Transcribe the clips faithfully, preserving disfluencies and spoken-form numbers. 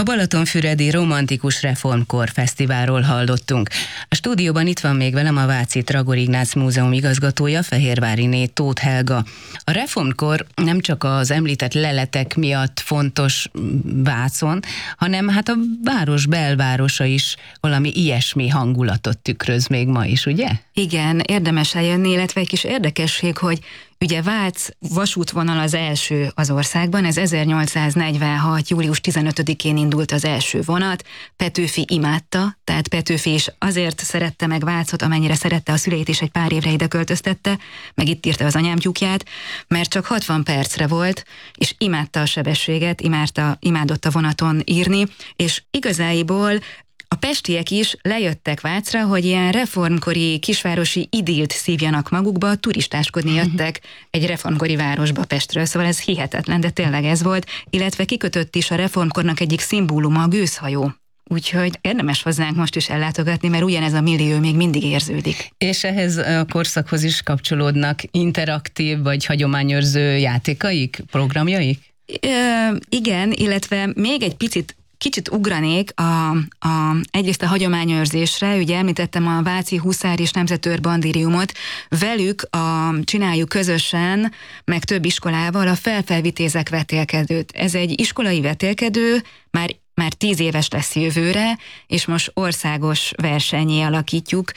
Balatonfüredi Romantikus Reformkor Fesztiválról hallottunk. A stúdióban itt van még velem a Váci Tragor Ignác Múzeum igazgatója, Fehérváriné Tóth Helga. A Reformkor nem csak az említett leletek miatt fontos Vácon, hanem hát a város belvárosa is valami ilyesmi hangulatot tükröz még ma is, ugye? Igen, érdemes eljönni, illetve egy kis érdekesség, hogy ugye Vác vasútvonal az első az országban, ez ezernyolcszáznegyvenhat. július tizenötödikén indult az első vonat, Petőfi imádta, tehát Petőfi is azért szerette meg Vácot, amennyire szerette a szüleit, és egy pár évre ide költöztette, meg itt írta az anyámtyúkját, mert csak hatvan percre volt, és imádta a sebességet, imádta, imádott a vonaton írni, és igazából a pestiek is lejöttek Vácra, hogy ilyen reformkori kisvárosi idillt szívjanak magukba, turistáskodni jöttek egy reformkori városba Pestről, szóval ez hihetetlen, de tényleg ez volt, illetve kikötött is a reformkornak egyik szimbóluma, a gőzhajó. Úgyhogy érdemes hozzánk most is ellátogatni, mert ugyanez a millió még mindig érződik. És ehhez a korszakhoz is kapcsolódnak interaktív vagy hagyományőrző játékaik, programjaik? Ö, igen, illetve még egy picit Kicsit ugranék a, a, egyrészt a hagyományőrzésre, ugye említettem a Váci Huszár és Nemzetőr Bandériumot, velük a, csináljuk közösen, meg több iskolával a Felfelvitézek vetélkedőt. Ez egy iskolai vetélkedő, már, már tíz éves lesz jövőre, és most országos versennyé alakítjuk.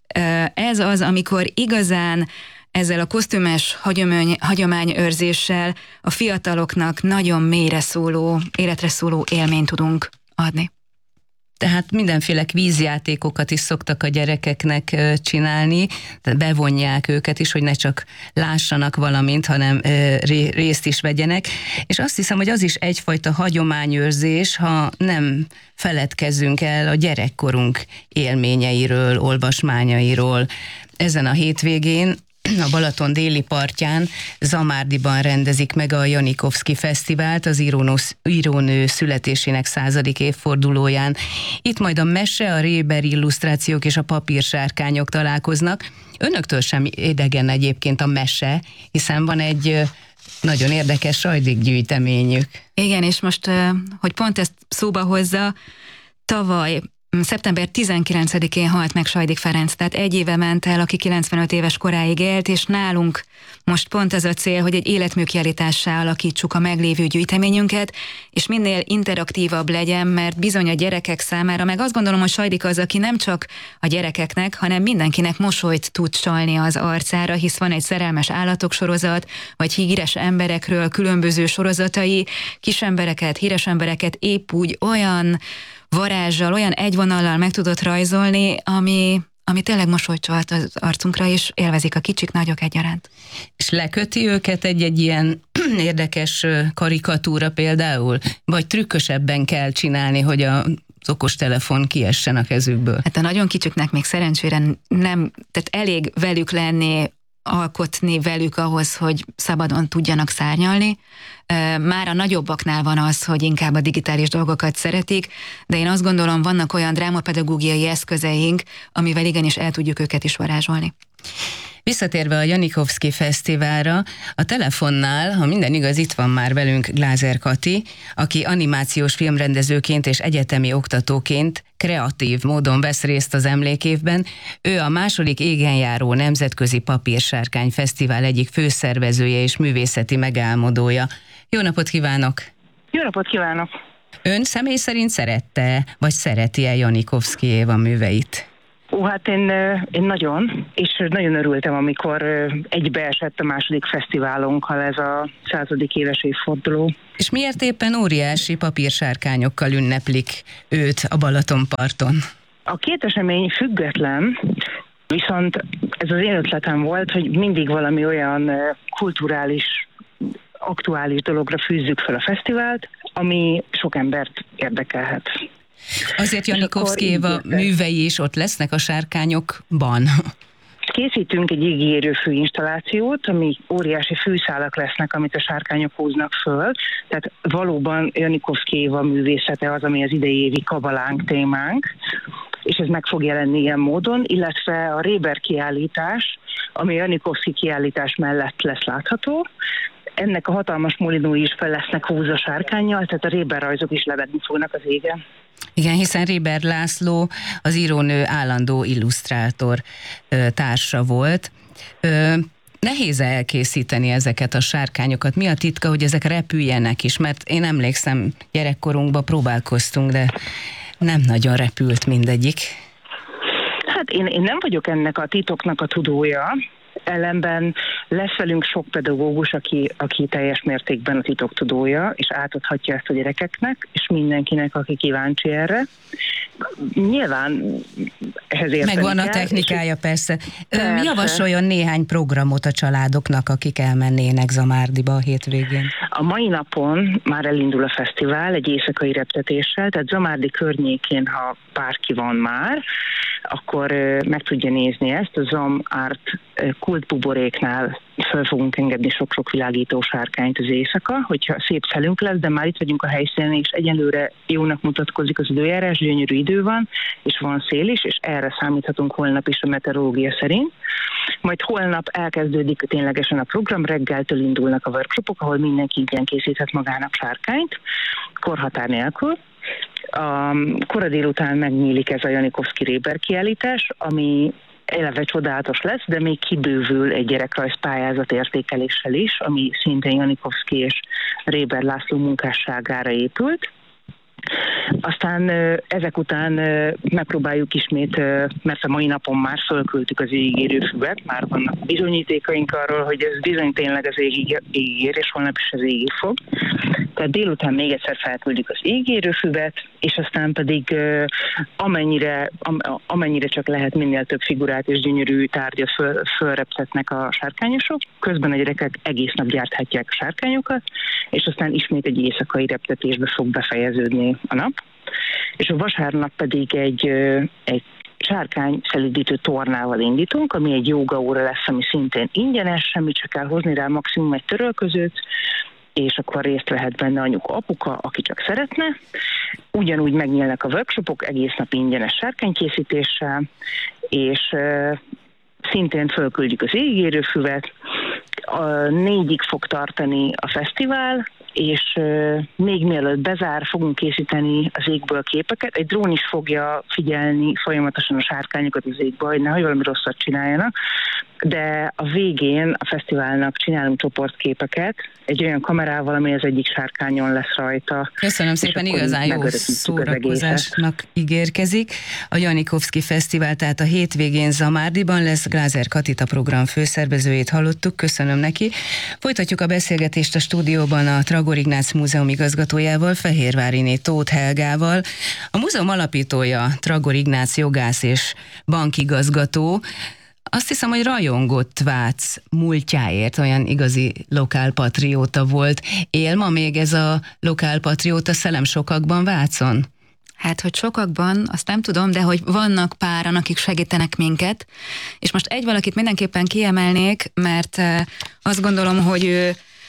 Ez az, amikor igazán ezzel a kosztümös hagyomány, hagyományőrzéssel a fiataloknak nagyon mélyre szóló, életre szóló élményt tudunk adni. Tehát mindenféle vízjátékokat is szoktak a gyerekeknek csinálni, tehát bevonják őket is, hogy ne csak lássanak valamint, hanem részt is vegyenek. És azt hiszem, hogy az is egyfajta hagyományőrzés, ha nem feledkezzünk el a gyerekkorunk élményeiről, olvasmányairól. Ezen a hétvégén a Balaton déli partján, Zamárdiban rendezik meg a Janikovszky Fesztivált az írónő, írónő születésének századik évfordulóján. Itt majd a mese, a Réber illusztrációk és a papírsárkányok találkoznak. Önöktől sem idegen egyébként a mese, hiszen van egy nagyon érdekes sajdikgyűjteményük. Igen, és most, hogy pont ezt szóba hozza, tavaly szeptember tizenkilencedikén halt meg Sajdik Ferenc, tehát egy éve ment el, aki kilencvenöt éves koráig élt, és nálunk most pont ez a cél, hogy egy életműkiállítássá alakítsuk a meglévő gyűjteményünket, és minél interaktívabb legyen, mert bizony a gyerekek számára, meg azt gondolom, hogy Sajdik az, aki nem csak a gyerekeknek, hanem mindenkinek mosolyt tud csalni az arcára, hisz van egy szerelmes állatok sorozat, vagy híres emberekről különböző sorozatai, kis embereket, híres embereket épp úgy olyan varázssal, olyan egyvonallal meg tudott rajzolni, ami, ami tényleg mosolyt csalt az arcunkra, és élvezik a kicsik, nagyok egyaránt. És leköti őket egy-egy ilyen érdekes karikatúra például? Vagy trükkösebben kell csinálni, hogy a az okostelefon kiessen a kezükből? Hát a nagyon kicsiknek még szerencsére nem, tehát elég velük lenni, alkotni velük ahhoz, hogy szabadon tudjanak szárnyalni. Már a nagyobbaknál van az, hogy inkább a digitális dolgokat szeretik, de én azt gondolom, vannak olyan drámapedagógiai eszközeink, amivel igenis el tudjuk őket is varázsolni. Visszatérve a Janikovszky Fesztiválra, a telefonnál, ha minden igaz, itt van már velünk Glázer Kati, aki animációs filmrendezőként és egyetemi oktatóként kreatív módon vesz részt az emlékévben. Ő a második égenjáró Nemzetközi Papírsárkány Fesztivál egyik főszervezője és művészeti megálmodója. Jó napot kívánok! Jó napot kívánok! Ön személy szerint szerette, vagy szereti-e Janikovszky Éva műveit? Ó, hát én, én nagyon, és nagyon örültem, amikor egybeesett a második fesztiválunkkal ez a századik éves évforduló. És miért éppen óriási papírsárkányokkal ünneplik őt a Balatonparton? A két esemény független, viszont ez az én ötletem volt, hogy mindig valami olyan kulturális, aktuális dologra fűzzük fel a fesztivált, ami sok embert érdekelhet. Azért Janikovszky Éva művei is ott lesznek a sárkányokban. Készítünk egy ígérő fűinstallációt, ami óriási fűszálak lesznek, amit a sárkányok húznak föl. Tehát valóban Janikovszky Éva művészete az, ami az idei évi kabalánk témánk, és ez meg fog jelenni ilyen módon, illetve a Réber kiállítás, ami a Janikovszky kiállítás mellett lesz látható. ennek a hatalmas molinói is fel lesznek húzva sárkánnyal, tehát a Réber rajzok is lebegni fognak az égen. Igen, hiszen Réber László az írónő állandó illusztrátor társa volt. Nehéz elkészíteni ezeket a sárkányokat? Mi a titka, hogy ezek repüljenek is? Mert én emlékszem, gyerekkorunkban próbálkoztunk, de nem nagyon repült mindegyik. Hát én, én nem vagyok ennek a titoknak a tudója, ellenben lesz velünk sok pedagógus, aki, aki teljes mértékben a titok tudója, és átadhatja ezt a gyerekeknek, és mindenkinek, aki kíváncsi erre. Nyilván ehhez érteni Megvan kell, a technikája, persze. persze. Javasoljon néhány programot a családoknak, akik elmennének Zamárdiba a hétvégén. A mai napon már elindul a fesztivál egy éjszakai reptetéssel, tehát Zamárdi környékén, ha bárki van már, akkor meg tudja nézni ezt. A Zam Art kultbuboréknál fel fogunk engedni sok-sok világító sárkányt az éjszaka, hogyha szép szelünk lesz, de már itt vagyunk a helyszínen, és egyelőre jónak mutatkozik az időjárás, gyönyörű idő van, és van szél is, és erre számíthatunk holnap is a meteorológia szerint. Majd holnap elkezdődik ténylegesen a program, reggeltől indulnak a workshopok, ahol mindenki ingyen készíthet magának sárkányt, korhatár nélkül. A kora délután megnyílik ez a Janikovszky Réber kiállítás, ami eleve csodálatos lesz, de még kibővül egy gyerekrajz pályázat értékeléssel is, ami szintén Janikovszky és Réber László munkásságára épült. Aztán ezek után megpróbáljuk ismét, mert a mai napon már fölküldtük az égigérő füvet, már vannak bizonyítékaink arról, hogy ez bizony tényleg az égigér, és holnap is az égig fog. Tehát délután még egyszer felküldjük az égigérő füvet, és aztán pedig amennyire, amennyire csak lehet minél több figurát és gyönyörű tárgyat föl, fölreptetnek a sárkányosok. Közben a gyerekek egész nap gyárthatják a sárkányokat, és aztán ismét egy éjszakai reptetésbe fog befejeződni a nap. És a vasárnap pedig egy, egy sárkány szelídítő tornával indítunk, ami egy jóga óra lesz, ami szintén ingyenes, semmit csak kell hozni rá, maximum egy törölközőt, és akkor részt vehet benne anyuka, apuka, aki csak szeretne. Ugyanúgy megnyílnak a workshopok, egész nap ingyenes sárkánykészítéssel, és uh, szintén fölküldjük az égigérő füvet. A négyig fog tartani a fesztivál, és uh, még mielőtt bezár, fogunk készíteni az égből képeket. Egy drón is fogja figyelni folyamatosan a sárkányokat az égből, hogy nehogy valami rosszat csináljanak, de a végén a fesztiválnak csinálunk csoportképeket, egy olyan kamerával, ami az egyik sárkányon lesz rajta. Köszönöm szépen, igazán jó szórakozásnak ígérkezik. A Janikovszky Fesztivál, tehát a hétvégén Zamárdiban lesz, Glázer Katit, a program főszervezőjét hallottuk, köszönöm neki. Folytatjuk a beszélgetést a stúdióban a Tragor Ignác Múzeum igazgatójával, Fehérváriné Tóth Helgával. A múzeum alapítója Tragor Ignác jogász és bankigazgató. Azt hiszem, hogy rajongott Vác múltjáért, olyan igazi lokálpatrióta volt. Él ma még ez a lokálpatrióta szellem sokakban Vácon? Hát, hogy sokakban, azt nem tudom, de hogy vannak páran, akik segítenek minket, és most egy valakit mindenképpen kiemelnék, mert azt gondolom, hogy ő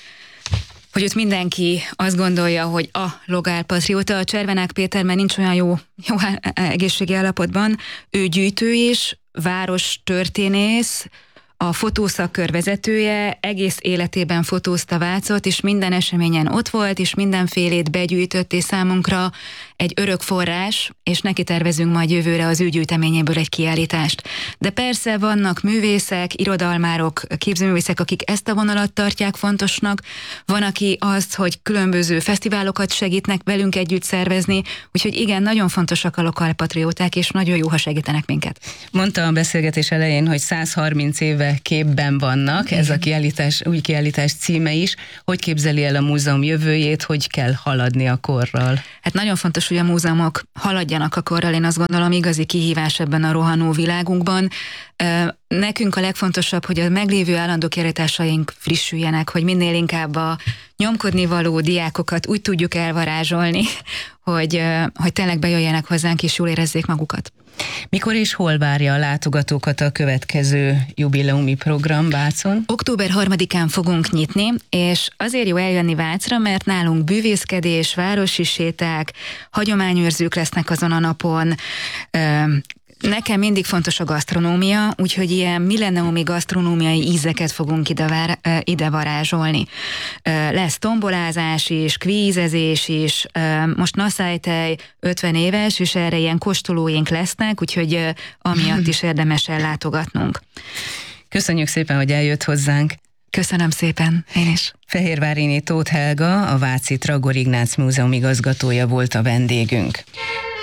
hogy ott mindenki azt gondolja, hogy a lokálpatrióta, a Cservenák Péter, mert nincs olyan jó, jó egészségi állapotban, ő gyűjtő is, város történész, a fotószakkör vezetője, egész életében fotózta Vácot, és minden eseményen ott volt, és mindenfélét begyűjtött, és számunkra egy örök forrás, és neki tervezünk majd jövőre az ő gyűjteményéből egy kiállítást. De persze vannak művészek, irodalmárok, képzőművészek, akik ezt a vonalat tartják fontosnak, van, aki azt, hogy különböző fesztiválokat segítnek velünk együtt szervezni, úgyhogy igen, nagyon fontosak a lokálpatrióták, és nagyon jó, ha segítenek minket. Mondta a beszélgetés elején, hogy száz harminc éve képben vannak, ez a kiállítás, új kiállítás címe is. Hogy képzeli el a múzeum jövőjét, hogy kell haladni a korral? Hát nagyon fontos, hogy a múzeumok haladjanak a korral, én azt gondolom, igazi kihívás ebben a rohanó világunkban. Nekünk a legfontosabb, hogy a meglévő állandó kiállításaink frissüljenek, hogy minél inkább a nyomkodni való diákokat úgy tudjuk elvarázsolni, hogy, hogy tényleg bejöjjenek hozzánk és jól érezzék magukat. Mikor és hol várja a látogatókat a következő jubileumi program Vácon? október harmadikán fogunk nyitni, és azért jó eljönni Vácra, mert nálunk bűvészkedés, városi séták, hagyományőrzők lesznek azon a napon, Nekem mindig fontos a gasztronómia, úgyhogy ilyen milleniumi gasztronómiai ízeket fogunk ide, vár, ide varázsolni. Lesz tombolázás is, kvízezés is, most Naszálytej ötven éves, és erre ilyen kóstolóink lesznek, úgyhogy amiatt is érdemes ellátogatnunk. Köszönjük szépen, hogy eljött hozzánk. Köszönöm szépen, én is. Fehérváriné Tóth Helga, a Váci Tragor Ignác Múzeum igazgatója volt a vendégünk.